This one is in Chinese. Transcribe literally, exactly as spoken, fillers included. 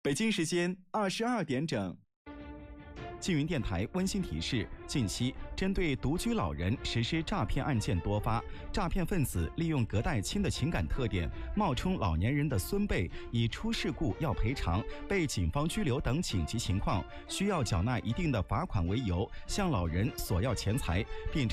北京时间二十二点整。静云电台温馨提示：近期针对独居老人实施诈骗案件多发，诈骗分子利用隔代亲的情感特点，冒充老年人的孙辈，以出事故要赔偿、被警方拘留等紧急情况需要缴纳一定的罚款为由，向老人索要钱财，并称